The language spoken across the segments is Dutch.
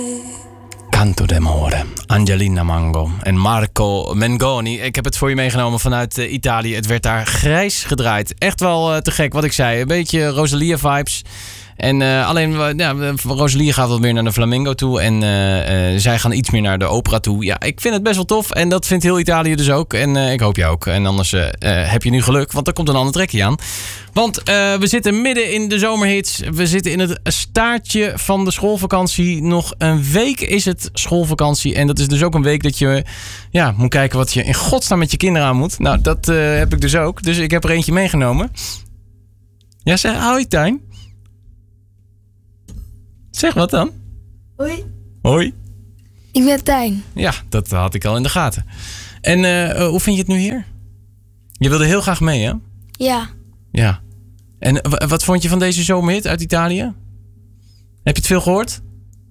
Canto d'amore, Angelina Mango en Marco Mengoni. Ik heb het voor je meegenomen vanuit Italië. Het werd daar grijs gedraaid. Echt wel te gek wat ik zei. Een beetje Rosalia-vibes. En alleen, Rosalia gaat wat meer naar de flamenco toe. En zij gaan iets meer naar de opera toe. Ja, ik vind het best wel tof. En dat vindt heel Italië dus ook. En ik hoop jij ook. En anders heb je nu geluk. Want er komt een ander trekje aan. Want we zitten midden in de zomerhits. We zitten in het staartje van de schoolvakantie. Nog een week is het schoolvakantie. En dat is dus ook een week dat je moet kijken wat je in godsnaam met je kinderen aan moet. Nou, dat heb ik dus ook. Dus ik heb er eentje meegenomen. Ja, zeg, hoi Tijn. Zeg wat dan? Hoi. Hoi. Ik ben Tijn. Ja, dat had ik al in de gaten. En hoe vind je het nu hier? Je wilde heel graag mee, hè? Ja. Ja. En wat vond je van deze zomerhit uit Italië? Heb je het veel gehoord?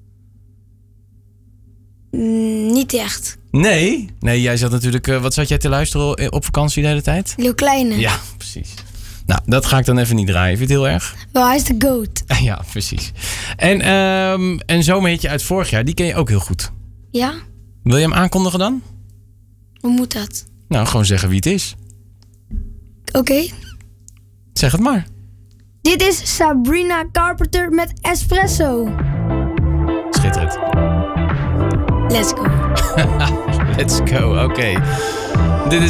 Niet echt. Nee? Nee, jij zat natuurlijk... wat zat jij te luisteren op vakantie de hele tijd? Leeuw Kleine. Ja, precies. Nou, dat ga ik dan even niet draaien. Vind je het heel erg? Wel, hij is de goat. Ja, precies. En een zomerhitje uit vorig jaar, die ken je ook heel goed. Ja? Wil je hem aankondigen dan? Hoe moet dat? Nou, gewoon zeggen wie het is. Oké. Zeg het maar. Dit is Sabrina Carpenter met Espresso. Schitterend. Let's go. Let's go, oké. Dit is